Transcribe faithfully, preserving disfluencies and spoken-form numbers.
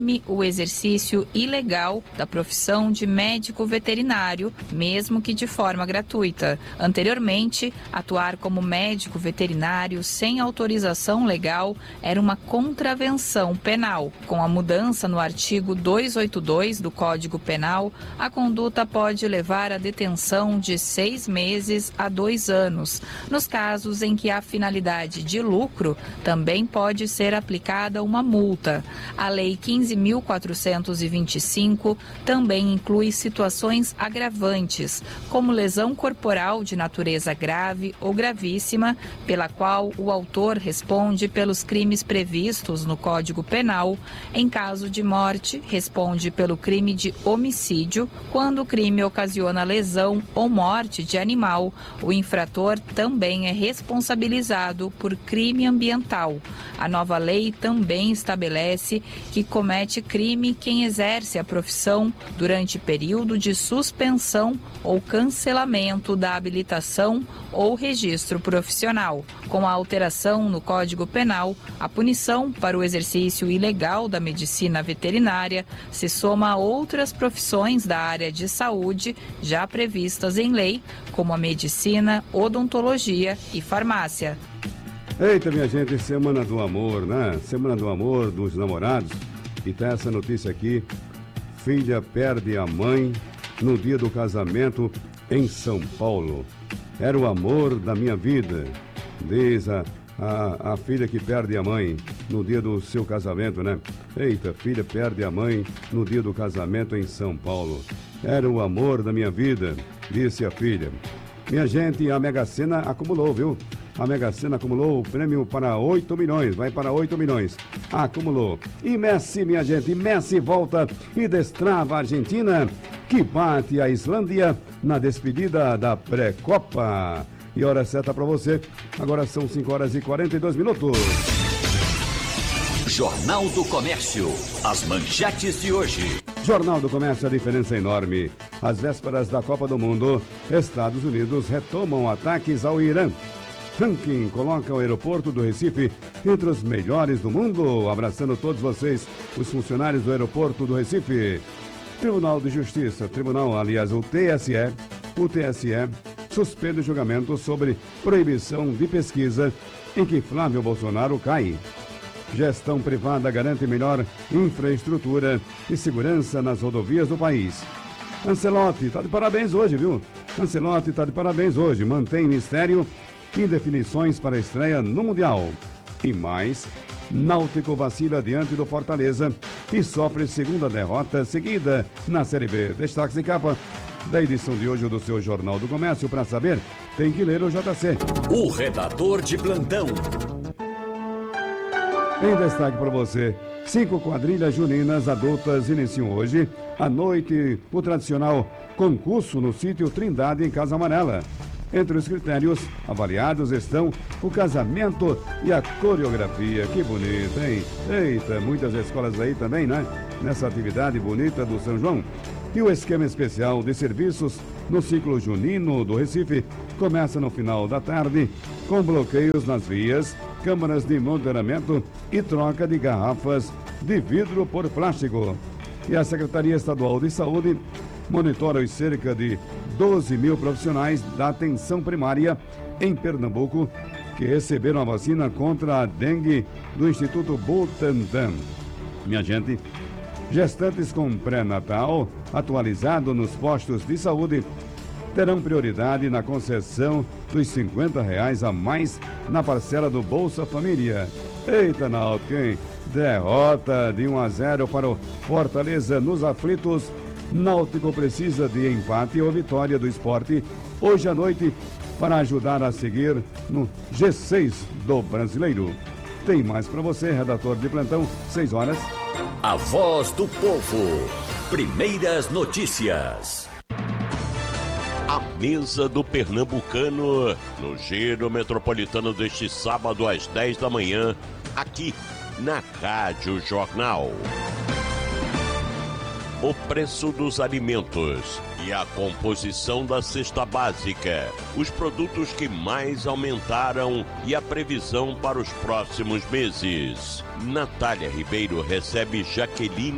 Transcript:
o exercício ilegal da profissão de médico veterinário, mesmo que de forma gratuita. Anteriormente, atuar como médico veterinário sem autorização legal era uma contravenção penal. Com a mudança no artigo duzentos e oitenta e dois do Código Penal, a conduta pode levar à detenção de seis meses a dois anos. Nos casos em que há finalidade de lucro, também pode ser aplicada uma multa. A Lei quinze mil quatrocentos e vinte e cinco também inclui situações agravantes, como lesão corporal de natureza grave ou gravíssima, pela qual o autor responde pelos crimes previstos no Código Penal. Em caso de morte, responde pelo crime de homicídio. Quando o crime ocasiona lesão ou morte de animal, o infrator também é responsabilizado por crime ambiental. A nova lei também estabelece que comete crime quem exerce a profissão durante período de suspensão ou cancelamento da habilitação ou registro profissional. Com a alteração no Código Penal, a punição para o exercício ilegal da medicina veterinária se soma a outras profissões da área de saúde já previstas em lei, como a medicina, odontologia e farmácia. Eita, minha gente, Semana do Amor, né? Semana do Amor dos namorados. E tá essa notícia aqui: filha perde a mãe no dia do casamento em São Paulo. Era o amor da minha vida, diz a, a, a filha que perde a mãe no dia do seu casamento, né? Eita, filha perde a mãe no dia do casamento em São Paulo. Era o amor da minha vida, disse a filha. Minha gente, a Mega Sena acumulou, viu? A Mega Sena acumulou o prêmio para oito milhões, vai para oito milhões. Acumulou. E Messi, minha gente, Messi volta e destrava a Argentina, que bate a Islândia na despedida da pré-copa. E hora certa para você, agora são cinco horas e quarenta e dois minutos. Jornal do Comércio, as manchetes de hoje. Jornal do Comércio, a diferença é enorme. Às vésperas da Copa do Mundo, Estados Unidos retomam ataques ao Irã. Ranking coloca o aeroporto do Recife entre os melhores do mundo. Abraçando todos vocês, os funcionários do aeroporto do Recife. Tribunal de Justiça, Tribunal, aliás, o T S E, o T S E suspende o julgamento sobre proibição de pesquisa em que Flávio Bolsonaro cai. Gestão privada garante melhor infraestrutura e segurança nas rodovias do país. Ancelotti está de parabéns hoje, viu? Ancelotti está de parabéns hoje. Mantém mistério e definições para a estreia no Mundial. E mais, Náutico vacila diante do Fortaleza e sofre segunda derrota seguida na Série B. Destaques em capa da edição de hoje do seu Jornal do Comércio. Para saber, tem que ler o J C. O redator de plantão. Em destaque para você, cinco quadrilhas juninas adultas iniciam hoje à noite o tradicional concurso no sítio Trindade, em Casa Amarela. Entre os critérios avaliados estão o casamento e a coreografia. Que bonito, hein? Eita, muitas escolas aí também, né? Nessa atividade bonita do São João. E o esquema especial de serviços no ciclo junino do Recife começa no final da tarde, com bloqueios nas vias, câmaras de monitoramento e troca de garrafas de vidro por plástico. E a Secretaria Estadual de Saúde monitora os cerca de doze mil profissionais da atenção primária em Pernambuco que receberam a vacina contra a dengue do Instituto Butantan. Minha gente, gestantes com pré-natal atualizado nos postos de saúde terão prioridade na concessão dos cinquenta reais a mais na parcela do Bolsa Família. Eita, Náutico, hein? Derrota de um a zero para o Fortaleza nos aflitos. Náutico precisa de empate ou vitória do Sport hoje à noite para ajudar a seguir no G seis do Brasileiro. Tem mais para você, redator de plantão, seis horas. A voz do povo. Primeiras notícias. A mesa do Pernambucano no Giro Metropolitano deste sábado às dez da manhã, aqui na Rádio Jornal. O preço dos alimentos e a composição da cesta básica, os produtos que mais aumentaram e a previsão para os próximos meses. Natália Ribeiro recebe Jaqueline